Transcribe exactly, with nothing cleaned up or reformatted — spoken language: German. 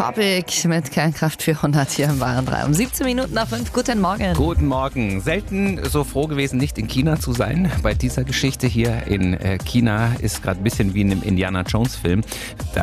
Topic mit Kernkraft vierhundert hier im Bayern drei. Um siebzehn Minuten nach fünf. Guten Morgen. Guten Morgen. Selten so froh gewesen, nicht in China zu sein. Bei dieser Geschichte hier in China ist gerade ein bisschen wie in einem Indiana Jones Film. Da